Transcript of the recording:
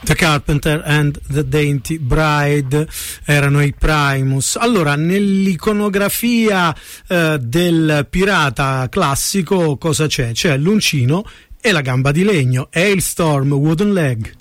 The Carpenter and the Dainty Bride erano i Primus. Allora, nell'iconografia del pirata classico cosa c'è? C'è l'uncino e la gamba di legno, Hailstorm, Wooden Leg.